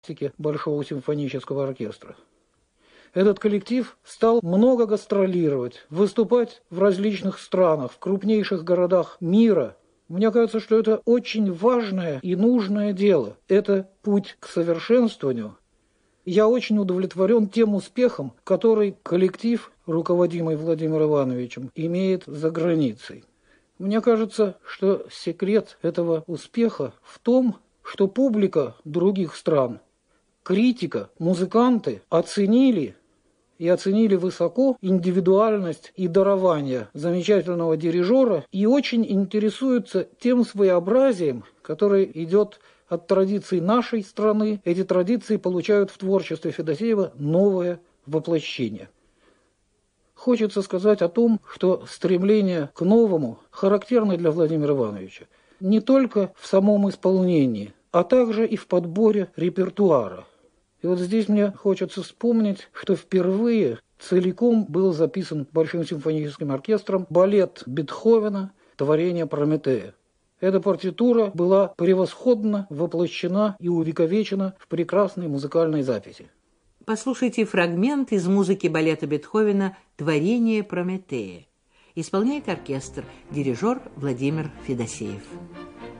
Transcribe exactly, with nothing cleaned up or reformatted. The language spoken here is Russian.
Большого симфонического оркестра. Этот коллектив стал много гастролировать, выступать в различных странах, в крупнейших городах мира. Мне кажется, что это очень важное и нужное дело. Это путь к совершенствованию. Я очень удовлетворен тем успехом, который коллектив, руководимый Владимиром Ивановичем, имеет за границей. Мне кажется, что секрет этого успеха в том, что публика других стран, критика, музыканты оценили и оценили высоко индивидуальность и дарование замечательного дирижера и очень интересуются тем своеобразием, которое идет от традиций нашей страны. Эти традиции получают в творчестве Федосеева новое воплощение. Хочется сказать о том, что стремление к новому характерно для Владимира Ивановича не только в самом исполнении, а также и в подборе репертуара. И вот здесь мне хочется вспомнить, что впервые целиком был записан Большим симфоническим оркестром балет Бетховена «Творение Прометея». Эта партитура была превосходно воплощена и увековечена в прекрасной музыкальной записи. Послушайте фрагмент из музыки балета Бетховена «Творение Прометея». Исполняет оркестр, дирижер Владимир Федосеев.